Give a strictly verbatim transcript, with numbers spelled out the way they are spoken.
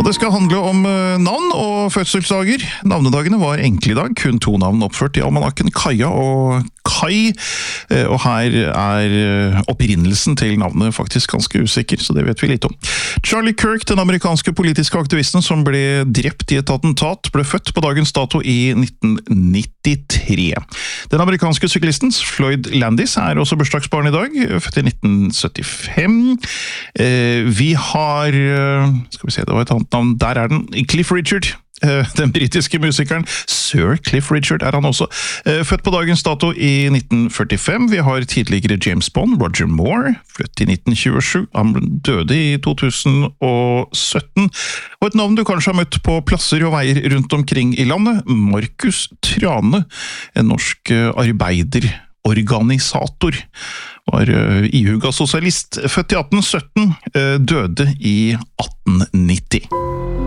Og det skal handle om navn og fødselsdager. Navnedagene var enkle i dag, kun to navn oppført i almanakken, Kaja og Kai. Og her er opprinnelsen til navnet faktisk ganske usikker, så det vet vi litt om. Charlie Kirk, den amerikanske politiske aktivisten som ble drept i et attentat, ble født på dagens dato i nitten nittitre. Den amerikanske syklisten Floyd Landis er også bursdagsbarn i dag, født i nitten syttifem. Vi har, skal vi se, det var et annet navn, der er den, Cliff Richard, den britiske musikeren. Sir Cliff Richard er han også. Født på dagens dato i nitten førtifem. Vi har tidligere James Bond, Roger Moore, født i nitten tjuesju. Han døde i to tusen og sytten. Og et navn du kanskje har møtt på plasser og veier rundt omkring i landet, Markus Trane, en norsk arbeiderorganisator. Var ihuga sosialist, født i atten sytten, døde i atten nitti.